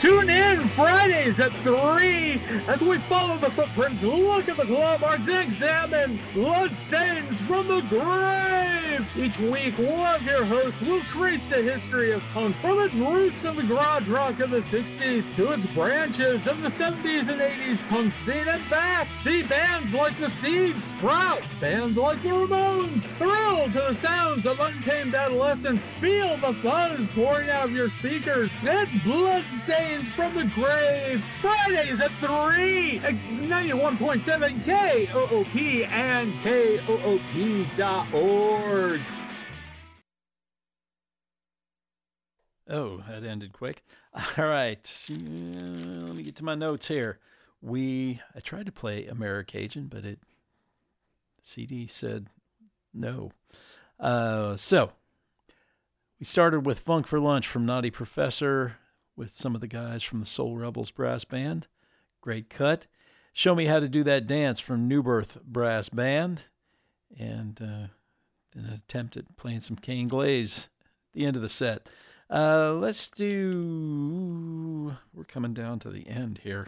Tune in Fridays at 3 as we follow the footprints, look at the claw marks, and examine bloodstains from the grave. Each week, one of your hosts will trace the history of punk from its roots in the garage rock of the 60s to its branches of the 70s and 80s punk scene and back. See bands like The Seeds sprout, bands like the Ramones thrill to the sounds of Untamed Adolescence. Feel the fuzz pouring out of your speakers. It's Bloodstains from the Grave, Fridays at 3 at 91.7 KOOP and KOOP.org. Oh, that ended quick. All right, let me get to my notes here. I tried to play Americajun, but CD said no. So we started with Funk for Lunch from Naughty Professor with some of the guys from the Soul Rebels Brass Band. Great cut. Show Me How to Do That Dance from New Birth Brass Band. And then an attempt at playing some Kane Glaze at the end of the set. Let's do... We're coming down to the end here.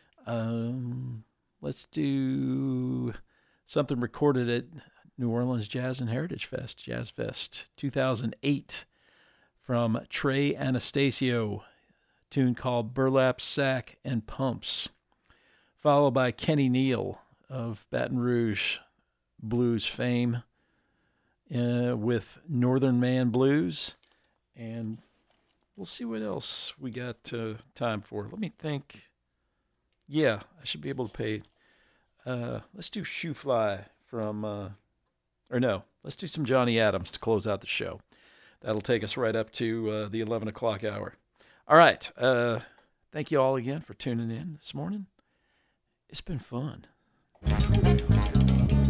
Let's do something recorded at New Orleans Jazz and Heritage Fest, Jazz Fest 2008 from Trey Anastasio, tune called Burlap Sack and Pumps, followed by Kenny Neal of Baton Rouge blues fame with Northern Man Blues, and we'll see what else we got time for. Let me think. Yeah, I should be able to pay. Let's do Shoe Fly from, let's do some Johnny Adams to close out the show. That'll take us right up to the 11 o'clock hour. All right. Thank you all again for tuning in this morning. It's been fun.